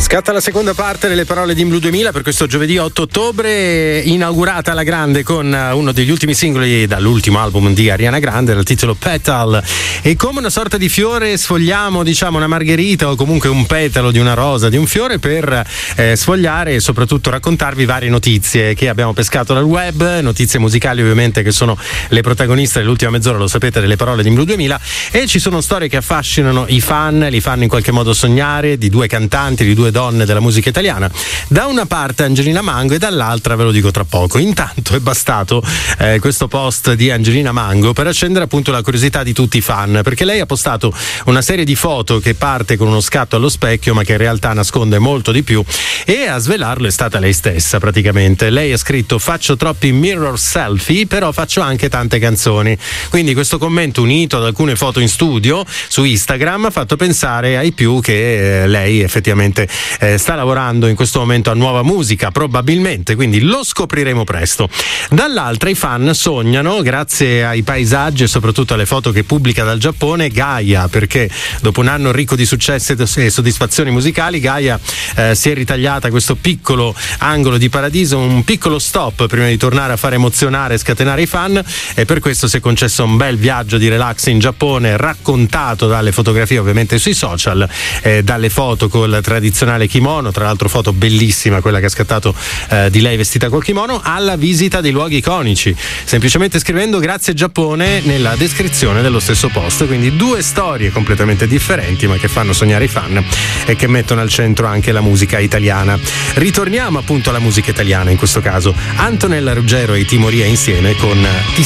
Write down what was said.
Scatta la seconda parte delle parole di In Blue 2000 per questo giovedì 8 ottobre, inaugurata alla grande con uno degli ultimi singoli dall'ultimo album di Ariana Grande dal titolo Petal, e come una sorta di fiore sfogliamo, diciamo, una margherita o comunque un petalo di una rosa, di un fiore, per sfogliare e soprattutto raccontarvi varie notizie che abbiamo pescato dal web, notizie musicali ovviamente che sono le protagoniste dell'ultima mezz'ora, lo sapete, delle parole di In Blue 2000, e ci sono storie che affascinano i fan, li fanno in qualche modo sognare, di due cantanti, di due donne della musica italiana, da una parte Angelina Mango e dall'altra ve lo dico tra poco. Intanto è bastato questo post di Angelina Mango per accendere appunto la curiosità di tutti i fan, perché lei ha postato una serie di foto che parte con uno scatto allo specchio ma che in realtà nasconde molto di più, e a svelarlo è stata lei stessa praticamente. Lei ha scritto: faccio troppi mirror selfie, però faccio anche tante canzoni. Quindi questo commento, unito ad alcune foto in studio su Instagram, ha fatto pensare ai più che lei effettivamente sta lavorando in questo momento a nuova musica, probabilmente, quindi lo scopriremo presto. Dall'altra i fan sognano, grazie ai paesaggi e soprattutto alle foto che pubblica dal Giappone, Gaia, perché dopo un anno ricco di successi e soddisfazioni musicali, Gaia si è ritagliata questo piccolo angolo di paradiso, un piccolo stop prima di tornare a far emozionare e scatenare i fan, e per questo si è concesso un bel viaggio di relax in Giappone, raccontato dalle fotografie ovviamente sui social, dalle foto col tradizionale kimono, tra l'altro foto bellissima quella che ha scattato di lei vestita col kimono, alla visita dei luoghi iconici, semplicemente scrivendo grazie Giappone nella descrizione dello stesso post. Quindi due storie completamente differenti ma che fanno sognare i fan e che mettono al centro anche la musica italiana. Ritorniamo appunto alla musica italiana, in questo caso Antonella Ruggero e Timoria insieme con Ti